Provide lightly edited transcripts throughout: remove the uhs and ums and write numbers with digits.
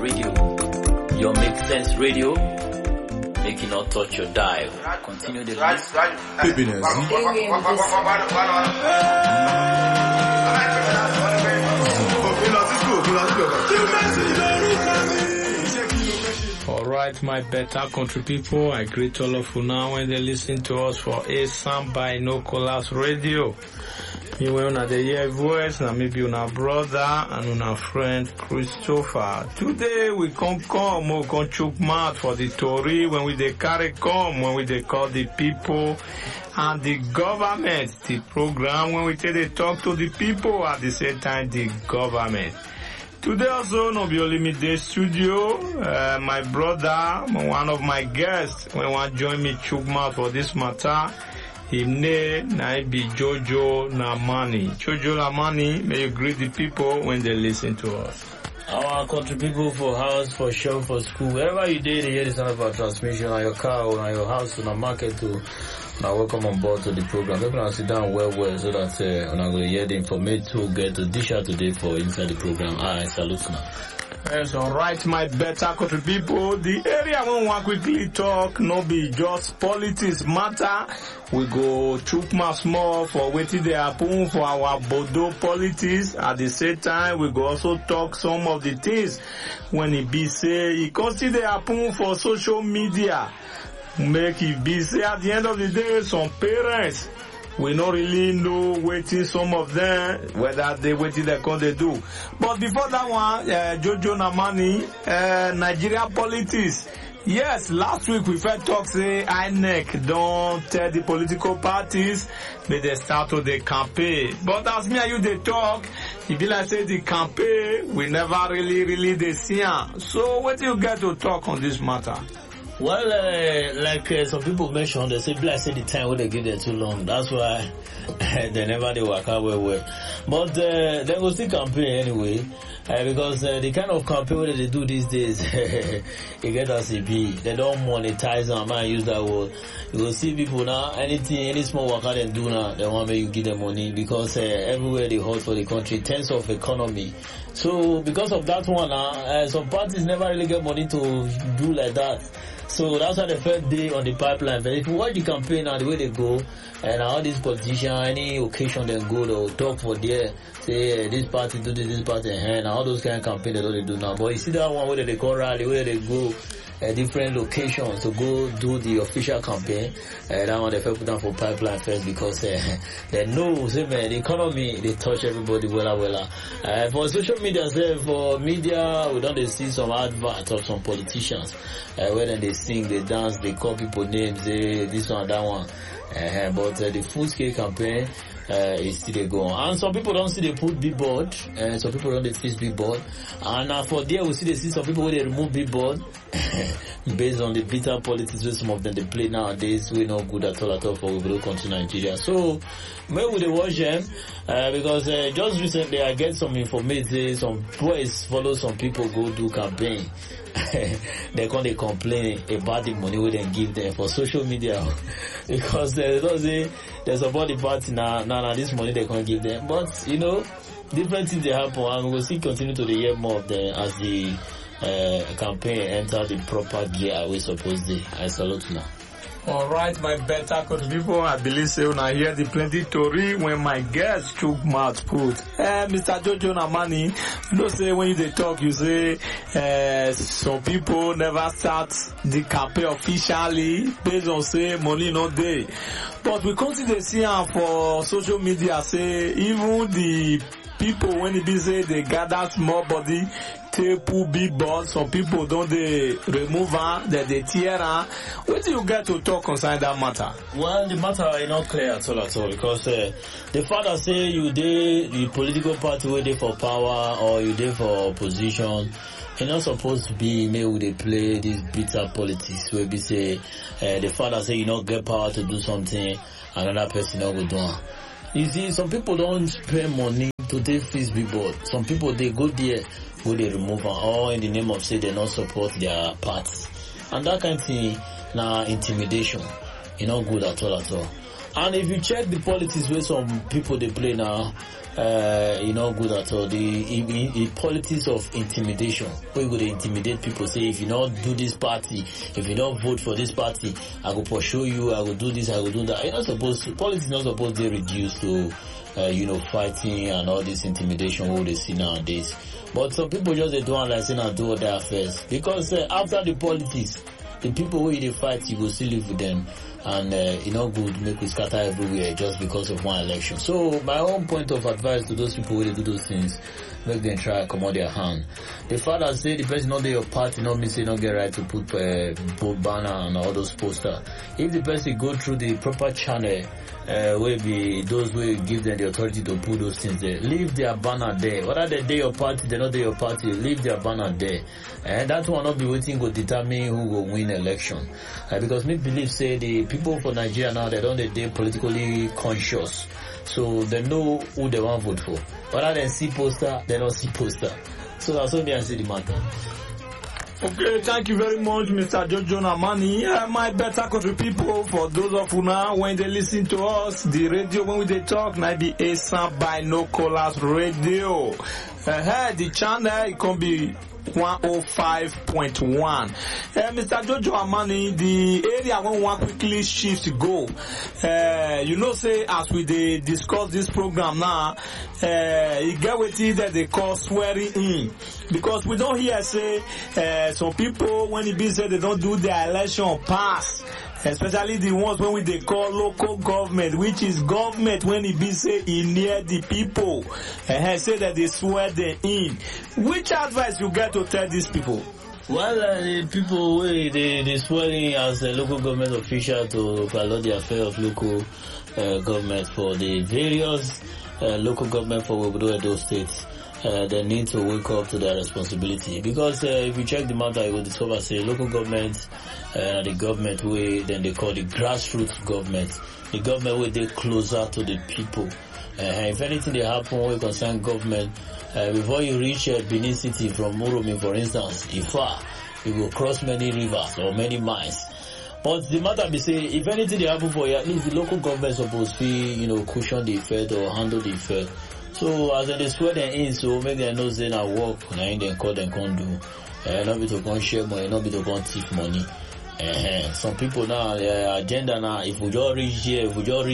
Radio. Your Make Sense Radio. Make it not touch your dial. Continue the list. Alright, my better country people, I greet all of you now when they listen to us for a Sound Binoculars Radio. You will not hear voice, now maybe una brother and una friend Christopher. Today we we can chook mouth for the Tory when we they carry come, when we they call the people and the government, the program when we they talk to the people at the same time the government. Today also no be only me the studio, my brother, one of my guests, when want join me chook mouth for this matter. Him name na be Jojo Namani. Jojo Namani, may you greet the people when they listen to us. Our country people for house, for show, for school, wherever you did, hear the sound of our transmission on your car, or on your house, on a market, to now welcome on board to the program. We're going to sit down well so that I'm going to hear the information to get to dish out today for inside the program. I salute now. Yes, alright, my better country people. The area we want quickly talk, no be just politics matter. We go chook my small for waiting they happen for our Bodo politics. At the same time, we go also talk some of the things when it be say, it consider happen for social media. Make it be say at the end of the day, some parents, we not really know waiting some of them, whether they waiting they can they do. But before that one, Jojo Namani, Nigeria politics. Yes, last week we first talk say INEC don't tell the political parties, but they start to the campaign. But as me and you they talk, it be like say the campaign, we never really they see am. So what do you get to talk on this matter? Well, some people mentioned, they say, bless the time when they give them too long. That's why they never they work out well. But they will still campaign anyway, because the kind of campaign that they do these days, you get a CP. They don't monetize them. I might use that word. You will see people now, any small worker they do now, they want me you give them money because everywhere they hold for the country, tens of economy. So because of that one, some parties never really get money to do like that. So that's why the first day on the pipeline. But if you watch the campaign and the way they go, and all these politicians, any occasion they go, they'll talk for there, say this party do this party, and all those kind of campaign they do now. But you see that one where they go rally, where they go different locations to go do the official campaign. That one they first put down for pipeline first because they know, say man, the economy they touch everybody well. For social media, for media, we don't see some adverts of some politicians where then they sing, they dance, they call people names, this one, that one. But the full scale campaign is still go on. And some people don't see they put billboard, and some people don't see billboard. And for there we see they see some people where they remove billboard based on the bitter politics where some of them they play nowadays. We not good at all for we will country Nigeria. So where would they watch them? Because just recently I get some information, some boys follow some people go do campaign. They complain about the money we then give them for social media because they don't say there's about the party now this money they can't give them. But you know, different things they happen and we will still continue to hear more of them as the campaign enter the proper gear we suppose to. I salute now. Alright, my better country people, I believe so now hear the plenty story when my guest took mouth put. Mr. Jojo Namani, you know say when you talk, you say some people never start the campaign officially based on say money not there. But we consider see for social media say even the people when it be say they gather small body tape big board, some people don't they remove her, that they tear her. What do you get to talk concerning that matter? Well, the matter is not clear at all because the father say you did the political party where they for power or you did for opposition. You're not supposed to be maybe they play this bitter politics where we say the father say you not get power to do something, another person not go do it. You see, some people don't spend money to take face billboard. Some people they go there, they remove them, all in the name of say they not support their party. And that kind of thing, now intimidation, you not good at all. And if you check the politics where some people they play now, good at all. The politics of intimidation, where you go to intimidate people, say if you don't do this party, if you don't vote for this party, I will pursue you, I will do this, I will do that. Politics is not supposed to reduce to fighting and all this intimidation what they see nowadays. But some people just they don't like saying and do other affairs. Because after the politics, the people who they fight, you will still live with them. And good make we scatter everywhere just because of one election. So my own point of advice to those people who they do those things, make them try to come out their hand. The father say the person not there your party, not me say not get right to put banner and all those posters. If the person go through the proper channel, will be those will give them the authority to put those things there. Leave their banner there. Whether they do your party, they not do your party, leave their banner there. And that will not be waiting to determine who will win election. Because me believe say the people for Nigeria now, they politically conscious. So they know who they want to vote for. Whether they see poster, they don't see poster. So that's what I see the matter. Okay, thank you very much, Mr. Jojo Namani. My better country people, for those of you now, when they listen to us, the radio, when they talk, might be Asan Binoculars Radio. The channel, it can be 105.1. Mr. Jojo Amani, the area when one quickly shift go. Say as we discuss this program now, you get with it that they call swearing in. Because we don't hear say some people when it be said they don't do their election pass. Especially the ones when they call local government, which is government when it be say in near the people, say that they swear them in. Which advice you get to tell these people? Well, the people they swear in as a local government official to follow the affair of local government for the various local government for those states. They need to wake up to their responsibility, because if you check the matter, you will discover say local government, the government way then they call the grassroots government, the government where they closer to the people. If anything they happen when concern government, before you reach Benin City from Uromi, for instance, Ifa, you will cross many rivers or many miles. But the matter be say, if anything they happen for you, at least the local government supposed to cushion the effect or handle the effect. So as they swear them in, so make them know they not work, and then call them can't do. Not be to go share money, not be to go thief money. Some people now, their agenda now, if we just reach here,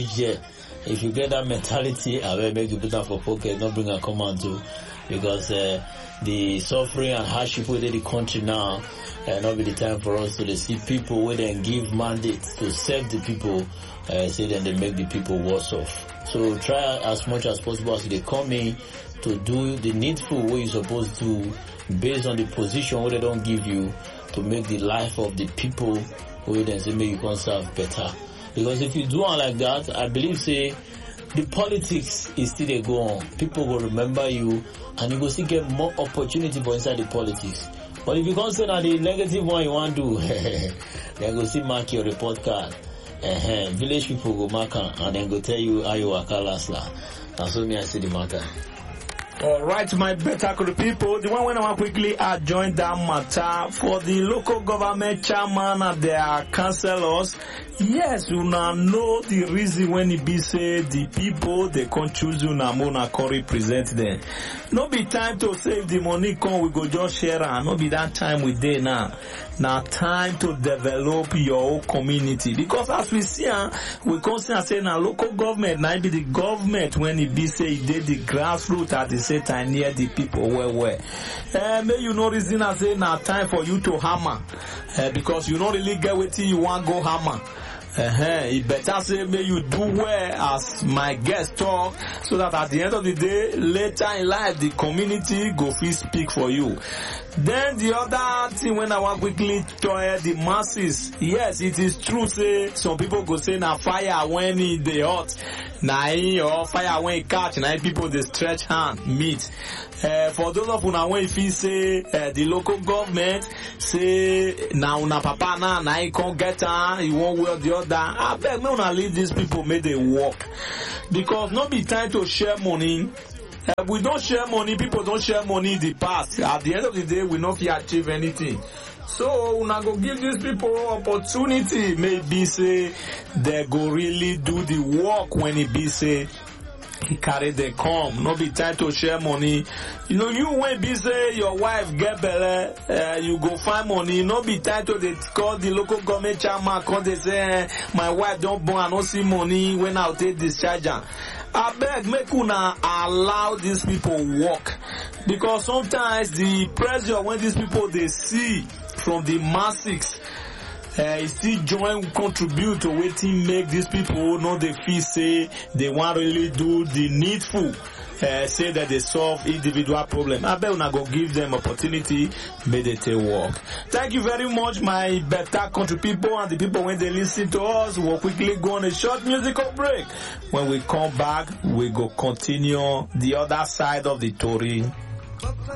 if you get that mentality, I will make you put that for pocket, not bring a command to, because the suffering and hardship within the country now, not be the time for us to see people where they give mandates to serve the people, say then they make the people worse off. So try as much as possible as they come in to do the needful way you're supposed to, based on the position where they don't give you, to make the life of the people where they say make you can serve better. Because if you do it like that, I believe say the politics is still they go on. People will remember you, and you will still get more opportunity for inside the politics. But if you can't say that the negative one you want to do, then go see mark your report card. Village people go mark and then go tell you how you work last. That's what I see the matter. Alright, my better people, the one when I want quickly join that matter for the local government chairman and their councillors. Yes, you now know the reason when it be say the people they can choose you now mona can represent them. No be time to save the money come we go just share and no be that time we dey now. Now time to develop your own community, because as we see we constantly say now local government now be the government when it be say it did the grassroots at the same time near the people where. May you know reason I say now time for you to hammer because you don't really get what you want go hammer. It better say may you do well as my guest talk, so that at the end of the day, later in life, the community go feel speak for you. Then the other thing when I want quickly to the masses, yes, it is true say some people go say na fire when they hot, na or fire when it catch, na people they stretch hand meet. For those of una when feel say the local government say na una papa na he can't get you one way or the other. I beg me una leave these people make they work, because not be time to share money. We don't share money, people don't share money in the past. At the end of the day, we not achieve anything. So una go give these people opportunity. Maybe say they go really do the work when it be say he carry the come. No be time to share money. You know, you when be say your wife get belle, you go find money. No be time to they call the local government chairman. Cause they say my wife don't born, I don't see money when I'll take discharge her. I beg, make una allow these people work, because sometimes the pressure when these people they see from the masses, still join contribute to wetin make these people know they feel say they want really do the needful, say that they solve individual problem. I bet una go give them opportunity, may they take work. Thank you very much, my better country people and the people when they listen to us. We'll quickly go on a short musical break. When we come back, we go continue the other side of the story.